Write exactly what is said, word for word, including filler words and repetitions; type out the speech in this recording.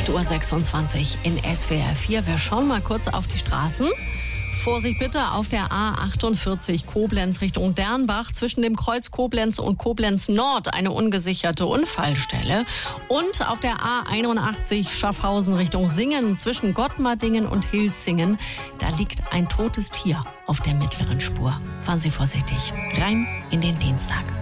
acht Uhr sechsundzwanzig in S W R vier. Wir schauen mal kurz auf die Straßen. Vorsicht bitte auf der A achtundvierzig Koblenz Richtung Dernbach zwischen dem Kreuz Koblenz und Koblenz Nord eine ungesicherte Unfallstelle. Und auf der A einundachtzig Schaffhausen Richtung Singen zwischen Gottmardingen und Hilzingen. Da liegt ein totes Tier auf der mittleren Spur. Fahren Sie vorsichtig rein in den Dienstag.